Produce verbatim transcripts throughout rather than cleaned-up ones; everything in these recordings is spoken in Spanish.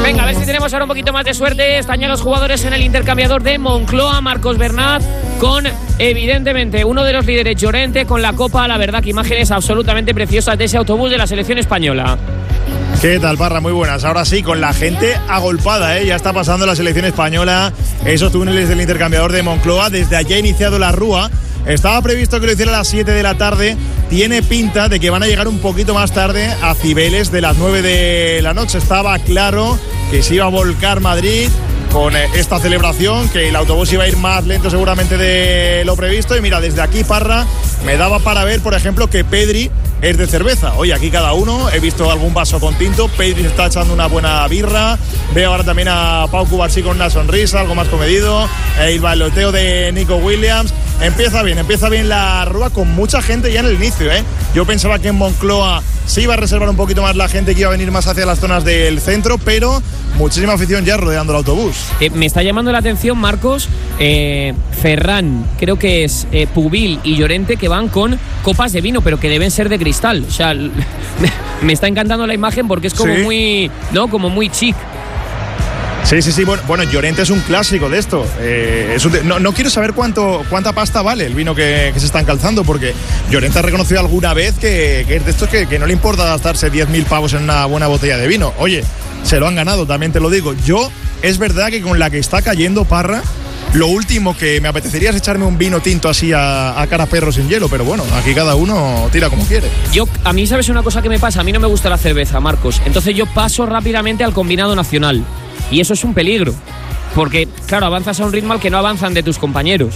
Venga, a ver si tenemos ahora un poquito más de suerte. Están ya los jugadores en el intercambiador de Moncloa. Marcos Bernat con, evidentemente, uno de los líderes, Llorente, con la copa. La verdad que imágenes absolutamente preciosas de ese autobús de la selección española. ¿Qué tal, Parra? Muy buenas. Ahora sí, con la gente agolpada, ¿eh? Ya está pasando la selección española esos túneles del intercambiador de Moncloa. Desde allí ha iniciado la rúa. Estaba previsto que lo hiciera a las siete de la tarde. Tiene pinta de que van a llegar un poquito más tarde a Cibeles de las nueve de la noche. Estaba claro que se iba a volcar Madrid con esta celebración, que el autobús iba a ir más lento seguramente de lo previsto. Y mira, desde aquí, Parra, me daba para ver, por ejemplo, que Pedri es de cerveza. Oye, aquí cada uno, he visto algún vaso con tinto. Pedri se está echando una buena birra. Veo ahora también a Pau Cubarsí con una sonrisa, algo más comedido. El bailoteo de Nico Williams. Empieza bien, empieza bien la rúa con mucha gente ya en el inicio, ¿eh? Yo pensaba que en Moncloa se iba a reservar un poquito más la gente, que iba a venir más hacia las zonas del centro, pero muchísima afición ya rodeando el autobús. Eh, me está llamando la atención, Marcos, eh, Ferran, creo que es eh, Pubil y Llorente, que van con copas de vino, pero que deben ser de cristal. O sea, me, me está encantando la imagen porque es como sí. muy, ¿no? Como muy chic. Sí, sí, sí. Bueno, bueno, Llorente es un clásico de esto. Eh, es un, no, no quiero saber cuánto cuánta pasta vale el vino que, que se están calzando, porque Llorente ha reconocido alguna vez que, que es de estos que, que no le importa gastarse diez mil pavos en una buena botella de vino. Oye, se lo han ganado, también te lo digo. Yo, es verdad que con la que está cayendo, Parra, lo último que me apetecería es echarme un vino tinto así a, a cara perro sin hielo, pero bueno, aquí cada uno tira como quiere. Yo, a mí, ¿sabes una cosa que me pasa? A mí no me gusta la cerveza, Marcos. Entonces yo paso rápidamente al combinado nacional. Y eso es un peligro, porque, claro, avanzas a un ritmo al que no avanzan de tus compañeros.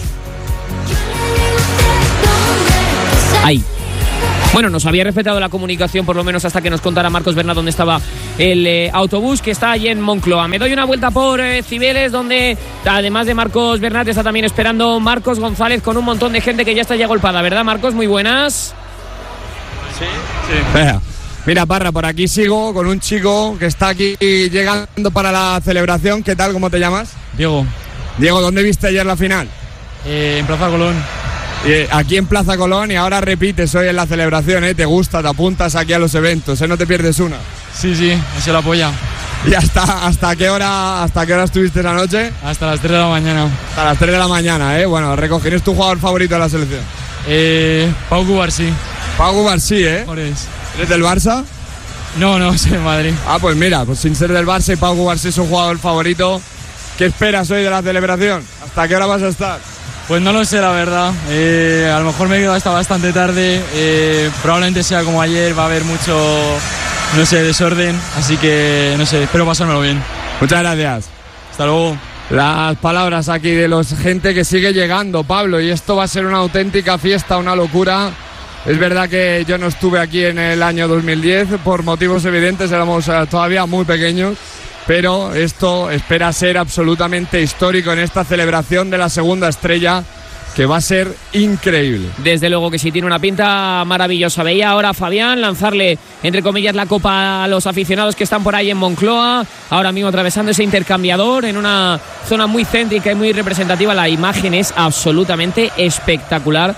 Ahí. Bueno, nos había respetado la comunicación, por lo menos hasta que nos contara Marcos Bernat dónde estaba el eh, autobús, que está allí en Moncloa. Me doy una vuelta por eh, Cibeles, donde, además de Marcos Bernat, está también esperando Marcos González, con un montón de gente que ya está ya agolpada, ¿verdad, Marcos? Muy buenas. Sí, sí. Venga. Mira, Parra, por aquí sigo con un chico que está aquí llegando para la celebración. ¿Qué tal? ¿Cómo te llamas? Diego. Diego, ¿dónde viste ayer la final? Eh, en Plaza Colón. Eh, aquí en Plaza Colón, y ahora repites hoy en la celebración, ¿eh? Te gusta, te apuntas aquí a los eventos, ¿eh? No te pierdes una. Sí, sí, eso lo apoya. ¿Y hasta, hasta qué hora hasta qué hora estuviste esa noche? Hasta las tres de la mañana. Hasta las tres de la mañana, ¿eh? Bueno, recoge. ¿Quién es tu jugador favorito de la selección? Eh, Pau Cubarsí. Pau Cubarsí, ¿eh? Por eso. ¿Eres del Barça? No, no, soy de Madrid. Ah, pues mira, pues sin ser del Barça y Pau Cubarsí es un jugador favorito. ¿Qué esperas hoy de la celebración? ¿Hasta qué hora vas a estar? Pues no lo sé, la verdad. Eh, a lo mejor me he quedado hasta bastante tarde. Eh, probablemente sea como ayer, va a haber mucho, no sé, desorden. Así que, no sé, espero pasármelo bien. Muchas gracias. Hasta luego. Las palabras aquí de los gente que sigue llegando, Pablo, y esto va a ser una auténtica fiesta, una locura. Es verdad que yo no estuve aquí en el año dos mil diez por motivos evidentes, éramos todavía muy pequeños, pero esto espera ser absolutamente histórico en esta celebración de la segunda estrella, que va a ser increíble. Desde luego que sí, tiene una pinta maravillosa. Veía ahora a Fabián lanzarle, entre comillas, la copa a los aficionados que están por ahí en Moncloa, ahora mismo atravesando ese intercambiador en una zona muy céntrica y muy representativa. La imagen es absolutamente espectacular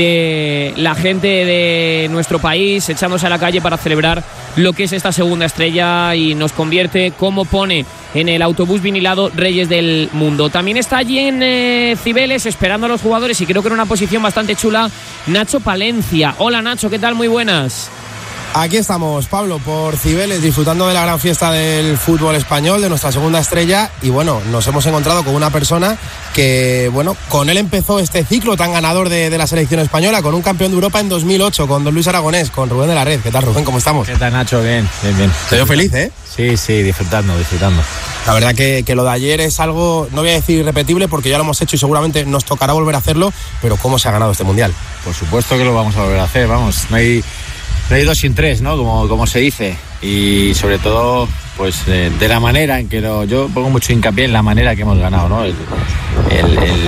de la gente de nuestro país echándose a la calle para celebrar lo que es esta segunda estrella, y nos convierte, como pone en el autobús vinilado, Reyes del Mundo. También está allí en eh, Cibeles esperando a los jugadores, y creo que en una posición bastante chula, Nacho Palencia. Hola Nacho, ¿qué tal? Muy buenas. Aquí estamos, Pablo, por Cibeles, disfrutando de la gran fiesta del fútbol español, de nuestra segunda estrella, y bueno, nos hemos encontrado con una persona que, bueno, con él empezó este ciclo tan ganador de, de la selección española, con un campeón de Europa en dos mil ocho, con don Luis Aragonés, con Rubén de la Red. ¿Qué tal, Rubén? ¿Cómo estamos? ¿Qué tal, Nacho? Bien, bien, bien. Te veo feliz, ¿eh? Sí, sí, disfrutando, disfrutando. La verdad que, que lo de ayer es algo, no voy a decir irrepetible, porque ya lo hemos hecho y seguramente nos tocará volver a hacerlo, pero ¿cómo se ha ganado este Mundial? Por supuesto que lo vamos a volver a hacer, vamos, no hay... No hay dos sin tres, ¿no? Como, como se dice. Y sobre todo, pues eh, de la manera en que lo, yo pongo mucho hincapié en la manera que hemos ganado, ¿no? El, el, el,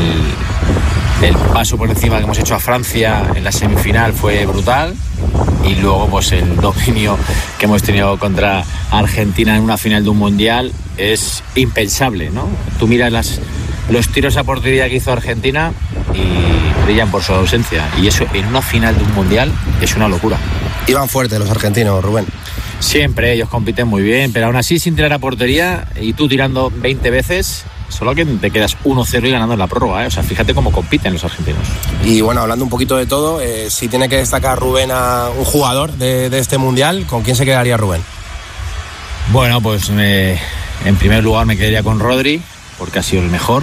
el paso por encima que hemos hecho a Francia en la semifinal fue brutal. Y luego, pues el dominio que hemos tenido contra Argentina en una final de un mundial es impensable, ¿no? Tú miras las, los tiros a portería que hizo Argentina y brillan por su ausencia. Y eso en una final de un mundial es una locura. Iban fuerte los argentinos, Rubén. Siempre, ellos compiten muy bien, pero aún así sin tirar a portería y tú tirando veinte veces, solo que te quedas uno cero y ganando en la prórroga, ¿eh? O sea, fíjate cómo compiten los argentinos. Y bueno, hablando un poquito de todo, eh, si tiene que destacar Rubén a un jugador de, de este Mundial, ¿con quién se quedaría Rubén? Bueno, pues me, en primer lugar me quedaría con Rodri, porque ha sido el mejor,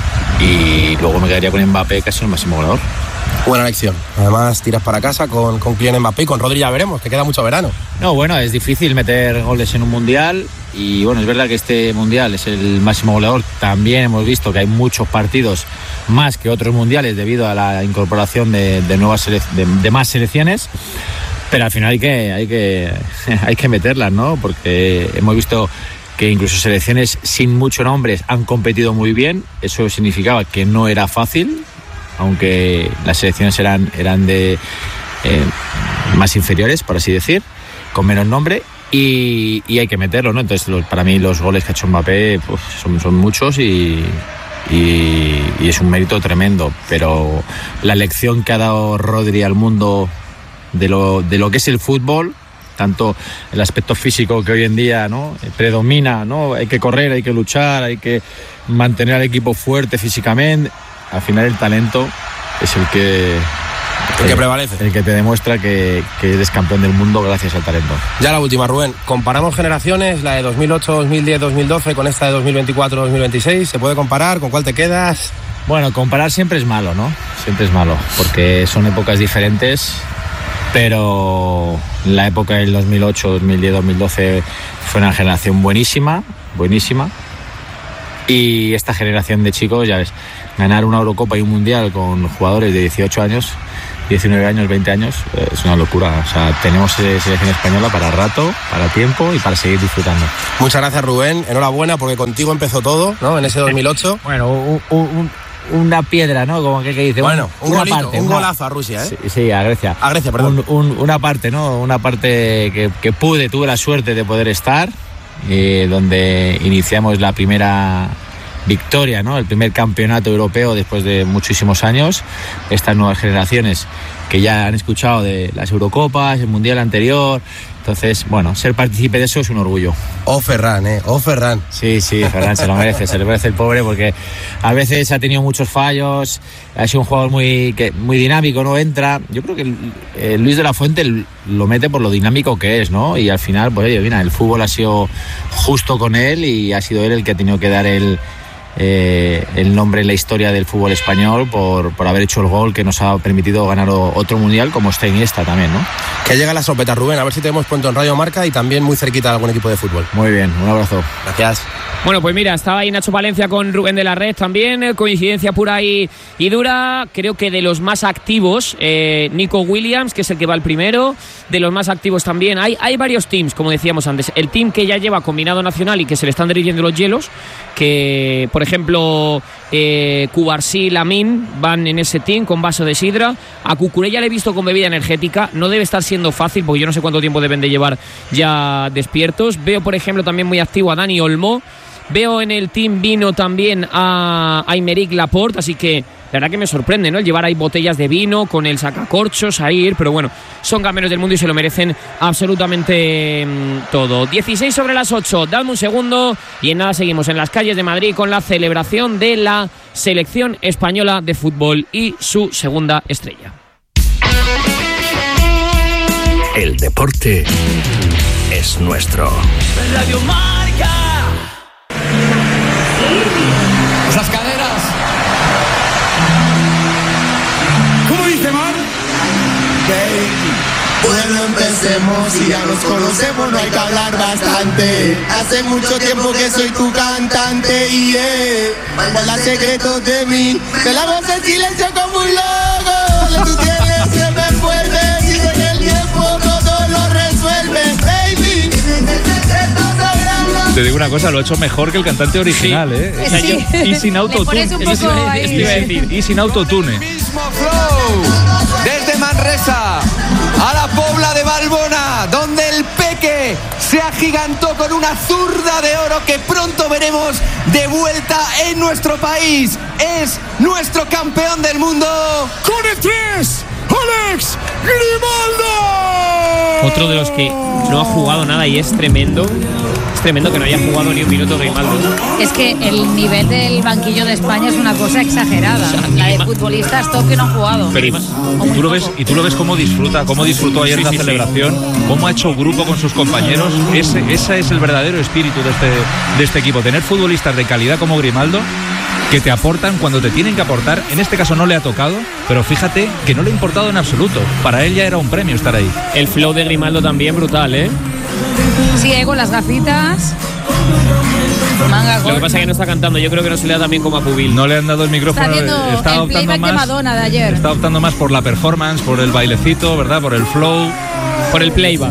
y luego me quedaría con Mbappé, que ha sido el máximo goleador. Buena elección. Además, tiras para casa con, con Kylian Mbappé y con Rodri ya veremos, que queda mucho verano. No, bueno, es difícil meter goles en un Mundial y bueno, es verdad que este Mundial es el máximo goleador. También hemos visto que hay muchos partidos más que otros Mundiales debido a la incorporación de, de, nuevas selec- de, de más selecciones, pero al final hay que, hay que, hay que meterlas, ¿no? Porque hemos visto que incluso selecciones sin mucho nombres han competido muy bien. Eso significaba que no era fácil, aunque las selecciones eran, eran de eh, más inferiores, por así decir, con menos nombre, y, y hay que meterlo, ¿no? Entonces, los, para mí los goles que ha hecho Mbappé pues, son, son muchos y, y, y es un mérito tremendo, pero la lección que ha dado Rodri al mundo de lo, de lo que es el fútbol, tanto el aspecto físico que hoy en día, ¿no?, predomina, ¿no? Hay que correr, hay que luchar, hay que mantener al equipo fuerte físicamente. Al final el talento es el que el que prevalece, el que te demuestra que, que eres campeón del mundo gracias al talento. Ya la última, Rubén, comparamos generaciones, la de dos mil ocho, dos mil diez, dos mil doce con esta de dos mil veinticuatro, dos mil veintiséis. ¿Se puede comparar? ¿Con cuál te quedas? Bueno, comparar siempre es malo, ¿no? Siempre es malo, porque son épocas diferentes, pero la época del dos mil ocho, dos mil diez, dos mil doce fue una generación buenísima, buenísima. Y esta generación de chicos, ya ves, ganar una Eurocopa y un Mundial con jugadores de dieciocho años, diecinueve años, veinte años, es una locura. O sea, tenemos selección española para rato, para tiempo y para seguir disfrutando. Muchas gracias, Rubén. Enhorabuena, porque contigo empezó todo, ¿no? En ese dos mil ocho. Bueno, un, un, una piedra, ¿no? Como que, que dice. Bueno, un, una golito, parte, un una, golazo a Rusia, ¿eh? Sí, sí, a Grecia. A Grecia, perdón. Un, un, una parte, ¿no? Una parte que, que pude, tuve la suerte de poder estar, eh, donde iniciamos la primera victoria, ¿no? El primer campeonato europeo después de muchísimos años. Estas nuevas generaciones que ya han escuchado de las Eurocopas, el Mundial anterior. Entonces, bueno, ser partícipe de eso es un orgullo. Oh, Ferran, ¿eh? Oh, Ferran. Sí, sí, Ferran se lo merece, se lo merece el pobre, porque a veces ha tenido muchos fallos, ha sido un jugador muy, que, muy dinámico, no entra. Yo creo que eh, Luis de la Fuente lo mete por lo dinámico que es, ¿no? Y al final, pues oye, mira, el fútbol ha sido justo con él y ha sido él el que ha tenido que dar el... Eh, el nombre en la historia del fútbol español por, por haber hecho el gol que nos ha permitido ganar otro mundial, como está Iniesta también, ¿no? Que llega la sopeta, Rubén, a ver si te vemos pronto en Radio Marca y también muy cerquita de algún equipo de fútbol. Muy bien, un abrazo. Gracias. Bueno, pues mira, estaba ahí Nacho Palencia con Rubén de la Red también, coincidencia pura y, y dura. Creo que de los más activos, eh, Nico Williams, que es el que va el primero, de los más activos también. Hay, hay varios teams, como decíamos antes. El team que ya lleva combinado nacional y que se le están dirigiendo los hielos, que por ejemplo eh, Cubarsí y Lamín van en ese team con vaso de sidra. A Cucurella le he visto con bebida energética, no debe estar siendo fácil porque yo no sé cuánto tiempo deben de llevar ya despiertos. Veo por ejemplo también muy activo a Dani Olmo. Veo en el team vino también a Aymeric Laporte, así que la verdad que me sorprende, ¿no? El llevar ahí botellas de vino con el sacacorchos a ir, pero bueno, son campeones del mundo y se lo merecen absolutamente mmm, todo. dieciséis sobre las ocho, dame un segundo y en nada seguimos en las calles de Madrid con la celebración de la selección española de fútbol y su segunda estrella. El deporte es nuestro. Radio Marca. Esas caderas. ¿Cómo dice, man? Bueno, empecemos, si ya nos conocemos no hay que hablar bastante. Hace mucho tiempo que soy tu cantante y yeah, guarda secretos de mí. Te la voz en silencio como un loco. Tú tienes siempre fuerte y en el tiempo todo lo resuelve, baby. Te digo una cosa, lo he hecho mejor que el cantante original, sí. ¿eh? O sea, sí. yo, y sin autotune. Y, y sin autotune. Mismo flow. Desde Manresa a la Pobla de Balbona, donde el Peque se agigantó con una zurda de oro que pronto veremos de vuelta en nuestro país. Es nuestro campeón del mundo. Con el tres, Alex Grimaldo. Otro de los que no ha jugado nada y es tremendo. Es tremendo que no haya jugado ni un minuto Grimaldo. Es que el nivel del banquillo de España es una cosa exagerada. O sea, la de futbolistas top que no han jugado. Pero y, y, tú lo ves, y tú lo ves cómo disfruta, cómo disfrutó ayer sí, la sí, celebración, sí. Cómo ha hecho grupo con sus compañeros. Ese, ese es el verdadero espíritu de este, de este equipo. Tener futbolistas de calidad como Grimaldo, que te aportan cuando te tienen que aportar. En este caso no le ha tocado, pero fíjate que no le ha importado en absoluto. Para él ya era un premio estar ahí. El flow de Grimaldo también brutal, ¿eh? Sí, con las gafitas. Manga Lo que pasa es que no está cantando. Yo creo que no se le da tan bien como a Pubil. No le han dado el micrófono. Está, está el optando más. De Madonna de ayer. Está optando más por la performance, por el bailecito, ¿verdad? Por el flow, por el playback.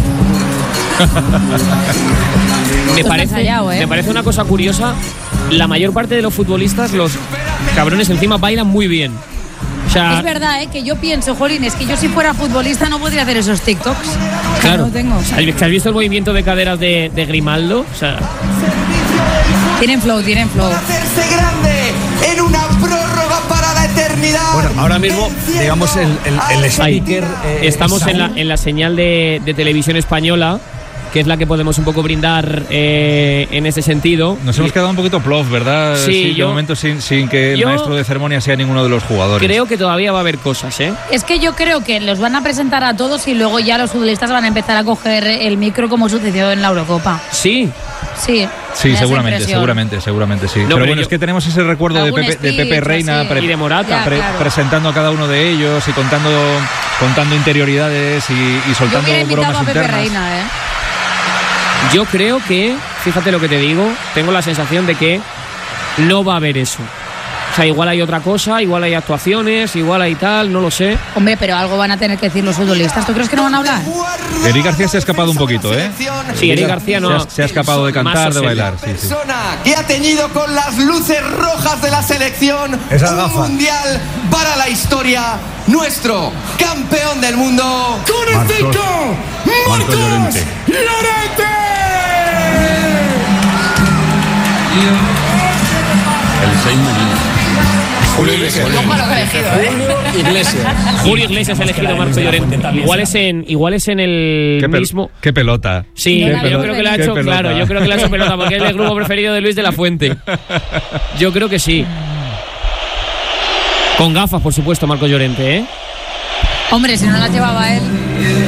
me parece, ensayado, ¿eh? me parece una cosa curiosa. La mayor parte de los futbolistas, los cabrones encima bailan muy bien. O sea, es verdad, ¿eh? Que yo pienso, jolín, es que yo si fuera futbolista no podría hacer esos TikToks. Claro. No tengo. ¿Has visto el movimiento de caderas de, de Grimaldo? O sea, tienen flow, tienen flow. Hacerse grande en una prórroga para la eternidad. Bueno, ahora mismo, digamos, el, el, el speaker. Eh, Estamos en la, en la señal de, de televisión española, que es la que podemos un poco brindar eh, en ese sentido. Nos hemos quedado un poquito plof, ¿verdad? Sí, sí yo, de momento sin, sin que el maestro de ceremonia sea ninguno de los jugadores. Creo que todavía va a haber cosas, ¿eh? Es que yo creo que los van a presentar a todos y luego ya los futbolistas van a empezar a coger el micro como sucedió en la Eurocopa. Sí. Sí. Sí, seguramente, seguramente, seguramente sí. No, pero, pero bueno, yo, es que tenemos ese recuerdo de Pepe, de Pepe Reina sí. pre, y de Morata pre, ya, claro. presentando a cada uno de ellos y contando, contando interioridades y, y soltando yo bromas a Pepe internas. Reina, ¿eh? Yo creo que, fíjate lo que te digo, tengo la sensación de que no va a haber eso. O sea, igual hay otra cosa, igual hay actuaciones, igual hay tal, no lo sé. Hombre, pero algo van a tener que decir los futbolistas. ¿Tú crees que no van a hablar? Eric García se ha escapado un poquito, ¿eh? Sí, Eric García no. Se ha, se ha escapado de cantar, de bailar. Sí, sí. Que ha teñido con las luces rojas de la selección un mundial para la historia. Nuestro campeón del mundo. ¡Con el cinco! ¡Marcos Llorente! ¡Llorente! El seis Medina. Julio Iglesias. Julio Iglesias. Julio Iglesias ha elegido Marco Llorente. Igual es en, igual es en el qué pel- mismo. Qué pelota. Sí, qué yo pelota, creo que lo ha hecho, claro, yo creo que lo ha hecho pelota porque es el grupo preferido de Luis de la Fuente. Yo creo que sí. Con gafas, por supuesto, Marco Llorente, ¿eh? Hombre, si no las llevaba él.